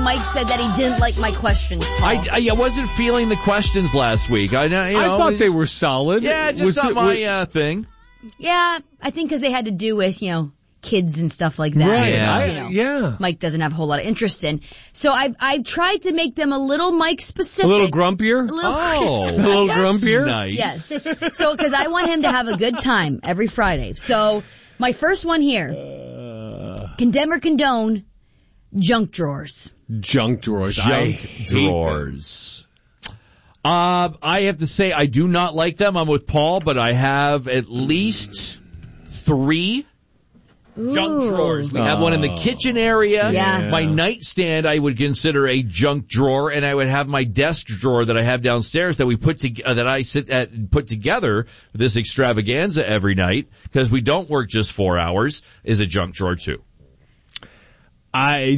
Mike said that he didn't like my questions, Paul. I wasn't feeling the questions last week. I thought they were solid. Yeah, just not my thing. Yeah, I think because they had to do with, kids and stuff like that. Right. Which, Mike doesn't have a whole lot of interest in. So I've tried to make them a little Mike specific. A little grumpier? A little grumpier? Nice. Yes. So, because I want him to have a good time every Friday. So, my first one here. Condemn or condone junk drawers. Junk drawers. Junk drawers. I have to say I do not like them. I'm with Paul, but I have at least 3 junk drawers. We have one in the kitchen area. Yeah. My nightstand I would consider a junk drawer, and I would have my desk drawer that I have downstairs that we put together this extravaganza every night because we don't work just 4 hours is a junk drawer too. I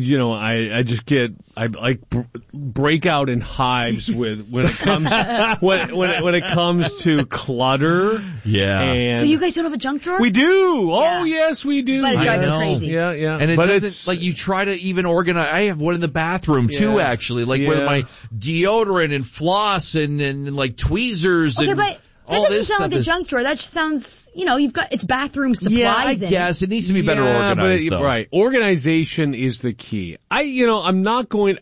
break out in hives when it comes when it comes to clutter. Yeah. And so you guys don't have a junk drawer? We do. Yeah. Oh yes, we do. But it drives you crazy. Yeah. And it doesn't, like, you try to even organize. I have one in the bathroom too, actually, with my deodorant and floss and like tweezers and but that all doesn't this sound stuff like a junk drawer. That just sounds, it's bathroom supplies. Yeah, I guess it needs to be better organized, though. Right. Organization is the key. I'm not going,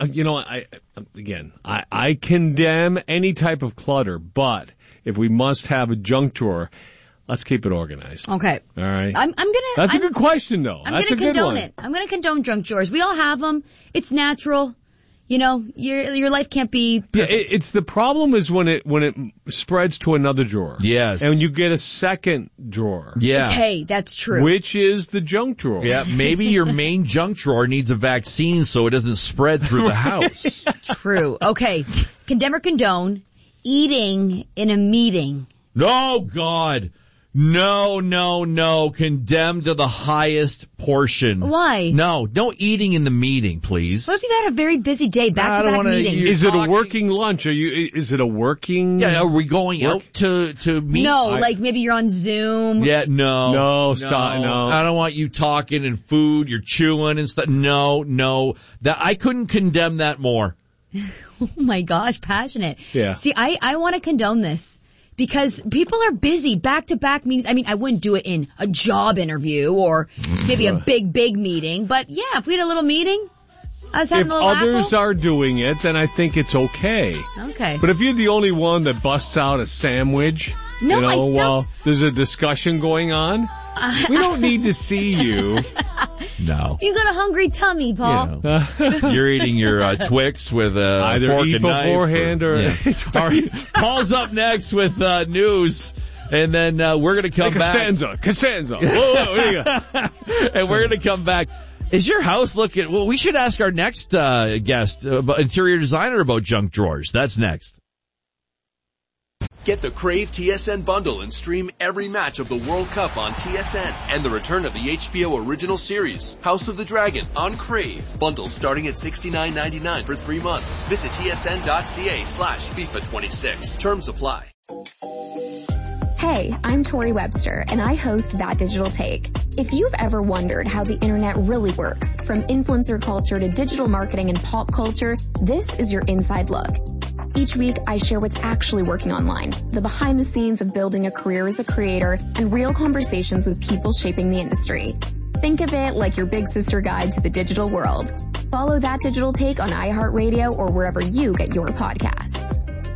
I condemn any type of clutter, but if we must have a junk drawer, let's keep it organized. Okay. All right. That's a good question, though. I'm going to condone it. I'm going to condone junk drawers. We all have them. It's natural. Your life can't be perfect. Yeah, it's the problem is when it spreads to another drawer. Yes. And you get a second drawer. Yeah. Okay, that's true. Which is the junk drawer. Yeah, maybe your main junk drawer needs a vaccine so it doesn't spread through the house. True. Okay. Condemn or condone eating in a meeting. Oh, God. No. Condemn to the highest portion. Why? No eating in the meeting, please. What if you've had a very busy day, back-to-back meetings? Is it a working lunch? Is it a working? Yeah, are we going out to meet? No, like maybe you're on Zoom. Yeah, no. No, stop, no. I don't want you talking and food, you're chewing and stuff. No. I couldn't condemn that more. Oh my gosh, passionate. Yeah. See, I want to condone this. Because people are busy, back-to-back meetings. I mean, I wouldn't do it in a job interview or maybe a big meeting. But, yeah, if we had a little meeting, I was having a little apple. If others are doing it, then I think it's okay. Okay. But if you're the only one that busts out a sandwich, while there's a discussion going on, we don't need to see you. No. You got a hungry tummy, Paul. You're eating your Twix with either fork eat and knife beforehand or All right. Paul's up next with news, and then we're going to come back. Costanza. Whoa, there you go. And we're going to come back. Is your house looking? Well, we should ask our next guest, interior designer, about junk drawers. That's next. Get the Crave TSN bundle and stream every match of the World Cup on TSN and the return of the HBO original series, House of the Dragon, on Crave. Bundles starting at $69.99 for 3 months. Visit tsn.ca/FIFA26. Terms apply. Hey, I'm Tori Webster, and I host That Digital Take. If you've ever wondered how the internet really works, from influencer culture to digital marketing and pop culture, this is your inside look. Each week, I share what's actually working online, the behind the scenes of building a career as a creator, and real conversations with people shaping the industry. Think of it like your big sister guide to the digital world. Follow That Digital Take on iHeartRadio or wherever you get your podcasts.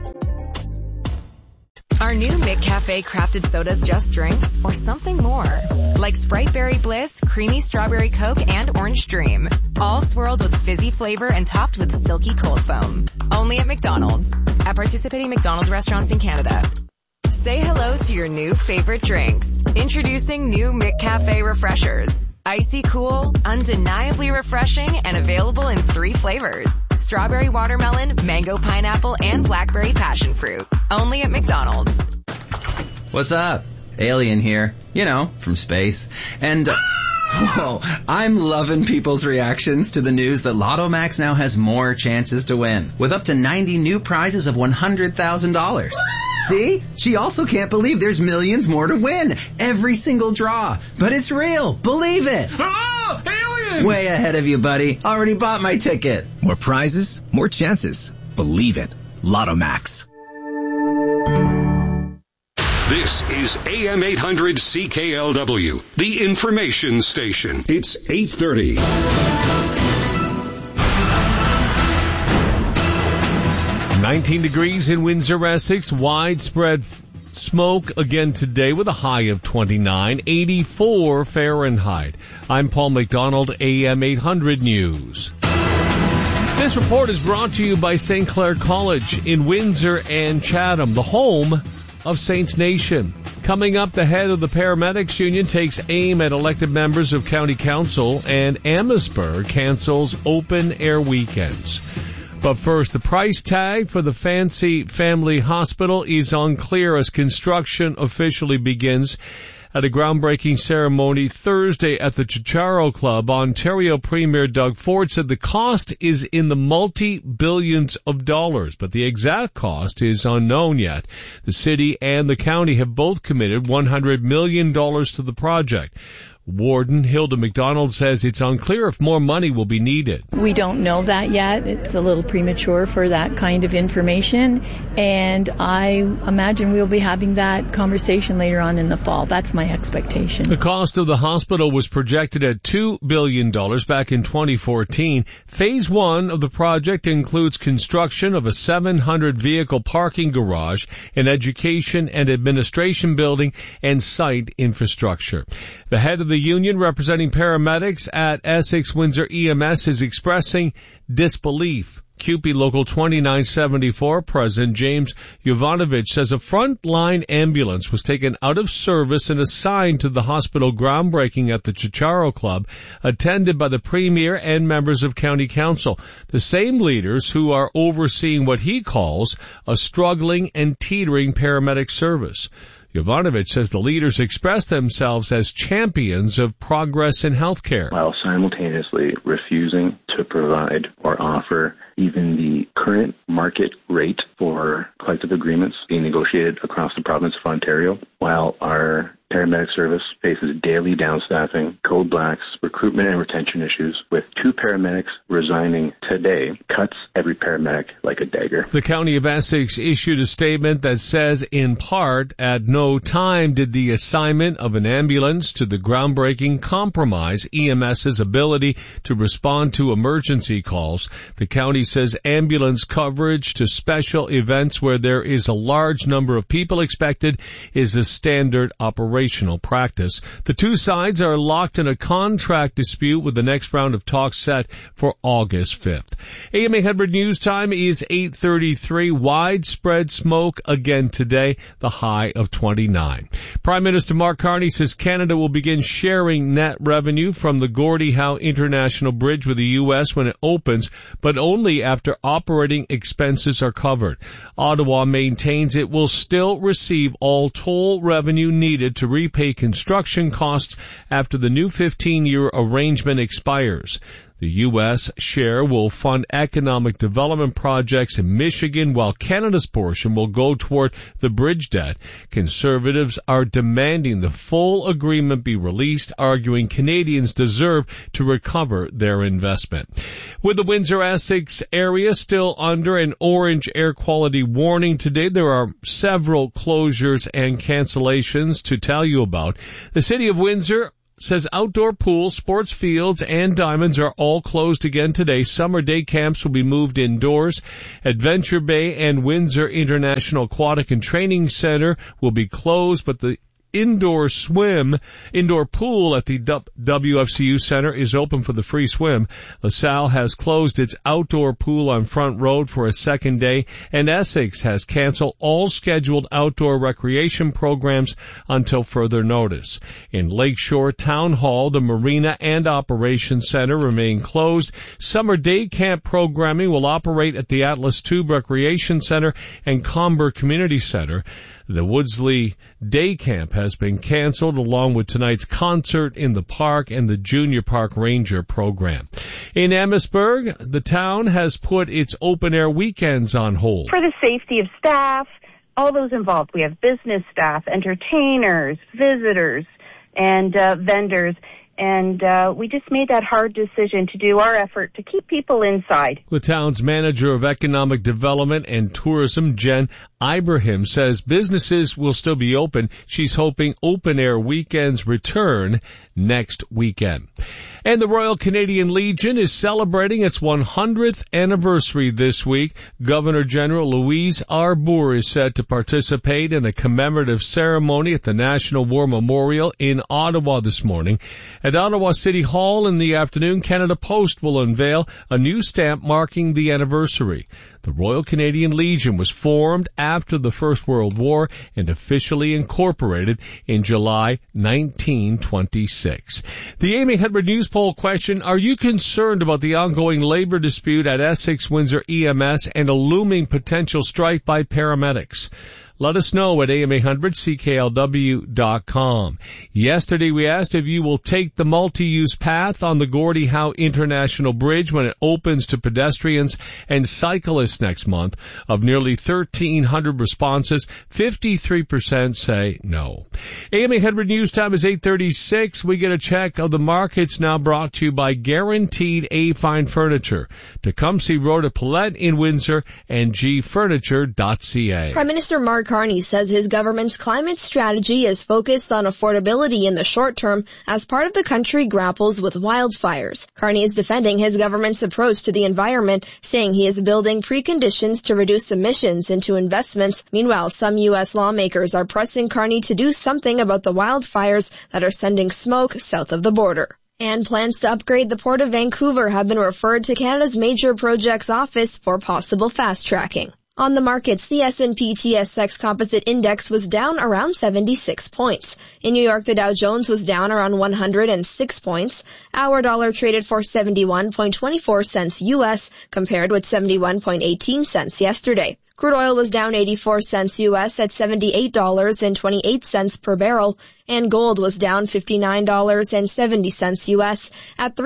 Are new McCafe crafted sodas just drinks or something more? Like Sprite Berry Bliss, Creamy Strawberry Coke, and Orange Dream. All swirled with fizzy flavor and topped with silky cold foam. Only at McDonald's. At participating McDonald's restaurants in Canada. Say hello to your new favorite drinks. Introducing new McCafe Refreshers. Icy cool, undeniably refreshing, and available in 3 flavors. Strawberry watermelon, mango pineapple, and blackberry passion fruit. Only at McDonald's. What's up? Alien here. From space. And, whoa, I'm loving people's reactions to the news that Lotto Max now has more chances to win. With up to 90 new prizes of $100,000. See? She also can't believe there's millions more to win. Every single draw. But it's real. Believe it. Oh, alien! Way ahead of you, buddy. Already bought my ticket. More prizes, more chances. Believe it. Lotto Max. This is AM 800 CKLW, the information station. It's 8:30. 19 degrees in Windsor, Essex. Widespread smoke again today with a high of 29, 84 Fahrenheit. I'm Paul McDonald, AM 800 News. This report is brought to you by St. Clair College in Windsor and Chatham, the home of Saints Nation. Coming up, the head of the Paramedics Union takes aim at elected members of County Council, and Amherstburg cancels open-air weekends. But first, the price tag for the Fancy Family Hospital is unclear as construction officially begins. At a groundbreaking ceremony Thursday at the Chicharo Club, Ontario Premier Doug Ford said the cost is in the multi-billions of dollars, but the exact cost is unknown yet. The city and the county have both committed $100 million to the project. Warden Hilda McDonald says it's unclear if more money will be needed. We don't know that yet. It's a little premature for that kind of information, and I imagine we'll be having that conversation later on in the fall. That's my expectation. The cost of the hospital was projected at $2 billion back in 2014. Phase 1 of the project includes construction of a 700-vehicle parking garage, an education and administration building, and site infrastructure. The head of the union representing paramedics at Essex Windsor EMS is expressing disbelief. CUPE Local 2974 President James Jovanovic says a frontline ambulance was taken out of service and assigned to the hospital groundbreaking at the Chicharo Club, attended by the Premier and members of County Council, the same leaders who are overseeing what he calls a struggling and teetering paramedic service. Jovanovic says the leaders express themselves as champions of progress in healthcare, while simultaneously refusing to provide or offer even the current market rate for collective agreements being negotiated across the province of Ontario, while our paramedic service faces daily downstaffing, code blacks, recruitment and retention issues, with 2 paramedics resigning today, cuts every paramedic like a dagger. The County of Essex issued a statement that says, in part, at no time did the assignment of an ambulance to the groundbreaking compromise EMS's ability to respond to emergency calls. The county says ambulance coverage to special events where there is a large number of people expected is a standard operational practice. The two sides are locked in a contract dispute with the next round of talks set for August 5th. AM 800 News Time is 8:33. Widespread smoke again today, the high of 29. Prime Minister Mark Carney says Canada will begin sharing net revenue from the Gordie Howe International Bridge with the U.S. when it opens, but only after operating expenses are covered. Ottawa maintains it will still receive all toll revenue needed to repay construction costs after the new 15-year arrangement expires. The U.S. share will fund economic development projects in Michigan, while Canada's portion will go toward the bridge debt. Conservatives are demanding the full agreement be released, arguing Canadians deserve to recover their investment. With the Windsor-Essex area still under an orange air quality warning today, there are several closures and cancellations to tell you about. The City of Windsor says outdoor pools, sports fields, and diamonds are all closed again today. Summer day camps will be moved indoors. Adventure Bay and Windsor International Aquatic and Training Center will be closed, but the indoor pool at the WFCU Center is open for the free swim. LaSalle has closed its outdoor pool on Front Road for a second day, and Essex has canceled all scheduled outdoor recreation programs until further notice. In Lakeshore Town Hall, the Marina and Operations Center remain closed. Summer day camp programming will operate at the Atlas Tube Recreation Center and Comber Community Center. The Woodsley Day Camp has been canceled, along with tonight's concert in the park and the Junior Park Ranger program. In Amherstburg, the town has put its open-air weekends on hold. For the safety of staff, all those involved. We have business staff, entertainers, visitors, and vendors. And we just made that hard decision to do our effort to keep people inside. The town's manager of economic development and tourism, Jen Ibrahim, says businesses will still be open. She's hoping open-air weekends return next weekend. And the Royal Canadian Legion is celebrating its 100th anniversary this week. Governor General Louise Arbour is set to participate in a commemorative ceremony at the National War Memorial in Ottawa this morning. At Ottawa City Hall in the afternoon, Canada Post will unveil a new stamp marking the anniversary. The Royal Canadian Legion was formed after the First World War and officially incorporated in July 1926. The Amy Hedberg News Poll question, are you concerned about the ongoing labor dispute at Essex Windsor EMS and a looming potential strike by paramedics? Let us know at am800CKLW.com. Yesterday we asked if you will take the multi-use path on the Gordie Howe International Bridge when it opens to pedestrians and cyclists next month. Of nearly 1,300 responses, 53% say no. Amy Hedberg News time is 8:36. We get a check of the markets now brought to you by Guaranteed A-Fine Furniture. Tecumseh Road at Paulette in Windsor and gfurniture.ca. Prime Minister Mark Carney says his government's climate strategy is focused on affordability in the short term as part of the country grapples with wildfires. Carney is defending his government's approach to the environment, saying he is building preconditions to reduce emissions into investments. Meanwhile, some U.S. lawmakers are pressing Carney to do something about the wildfires that are sending smoke south of the border. And plans to upgrade the Port of Vancouver have been referred to Canada's Major Projects Office for possible fast-tracking. On the markets, the S&P TSX Composite Index was down around 76 points. In New York, the Dow Jones was down around 106 points. Our dollar traded for 71.24 cents U.S. compared with 71.18 cents yesterday. Crude oil was down 84 cents U.S. at $78.28 per barrel, and gold was down $59.70 U.S. at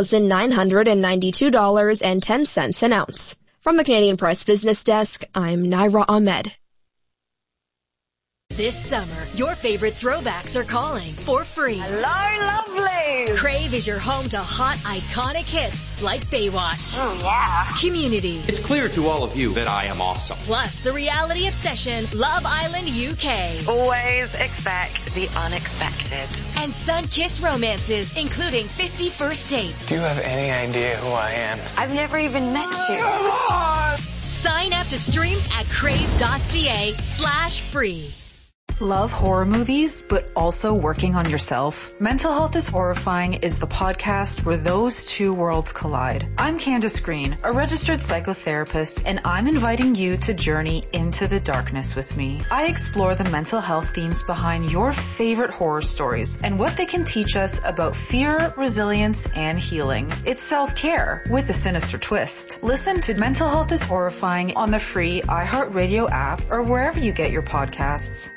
$3,992.10 an ounce. From the Canadian Press Business Desk, I'm Naira Ahmed. This summer, your favorite throwbacks are calling for free. Hello, lovely! Crave is your home to hot, iconic hits like Baywatch. Oh, yeah. Community. It's clear to all of you that I am awesome. Plus, the reality obsession, Love Island UK. Always expect the unexpected. And sun-kissed romances, including 50 First Dates. Do you have any idea who I am? I've never even met you. Sign up to stream at crave.ca/free. Love horror movies, but also working on yourself? Mental Health is Horrifying is the podcast where those two worlds collide. I'm Candace Green, a registered psychotherapist, and I'm inviting you to journey into the darkness with me. I explore the mental health themes behind your favorite horror stories and what they can teach us about fear, resilience, and healing. It's self-care with a sinister twist. Listen to Mental Health is Horrifying on the free iHeartRadio app or wherever you get your podcasts.